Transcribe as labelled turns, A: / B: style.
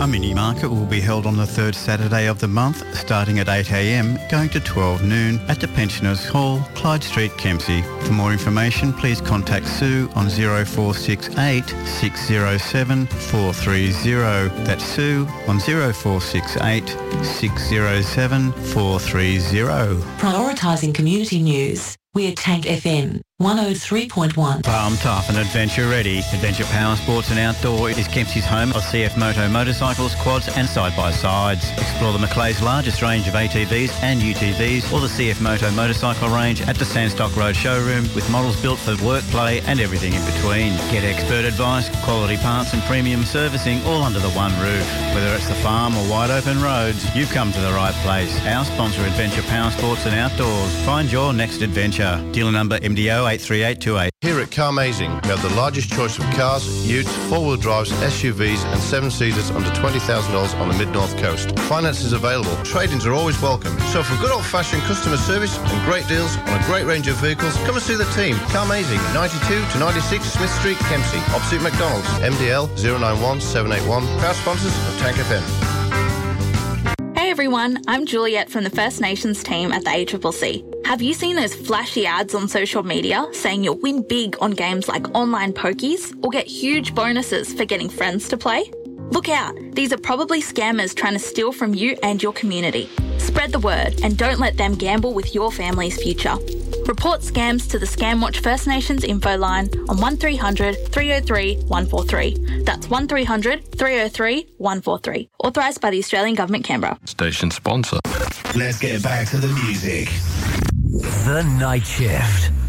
A: A mini market will be held on the third Saturday of the month, starting at 8 a.m, going to 12 noon at the Pensioners Hall, Clyde Street, Kempsey. For more information, please contact Sue on 0468 607 430. That's Sue on 0468 607 430.
B: Prioritising community news. We're Tank FM 103.1.
A: Farm tough and adventure ready. Adventure Power Sports and Outdoor is Kempsey's home of CF Moto motorcycles, quads and side-by-sides. Explore the Macleay's largest range of ATVs and UTVs or the CF Moto motorcycle range at the Sandstock Road showroom with models built for work, play and everything in between. Get expert advice, quality parts and premium servicing all under the one roof. Whether it's the farm or wide open roads, you've come to the right place. Our sponsor, Adventure Power Sports and Outdoors. Find your next adventure. Dealer number MDO 83828.
C: Here at Carmazing, we have the largest choice of cars, utes, four-wheel drives, SUVs and seven-seaters under $20,000 on the Mid-North Coast. Finance is available. Trade-ins are always welcome. So for good old-fashioned customer service and great deals on a great range of vehicles, come and see the team. Carmazing, 92 to 96 Smith Street, Kempsey, opposite McDonald's. MDL 091 781. Proud sponsors of Tank FM.
D: Hey everyone, I'm Juliet from the First Nations team at the ACCC. Have you seen those flashy ads on social media saying you'll win big on games like online pokies or get huge bonuses for getting friends to play? Look out, these are probably scammers trying to steal from you and your community. Spread the word and don't let them gamble with your family's future. Report scams to the Scamwatch First Nations info line on 1300 303 143. That's 1300 303 143. Authorised by the Australian Government, Canberra.
E: Station sponsor.
F: Let's get back to the music.
G: The Night Shift.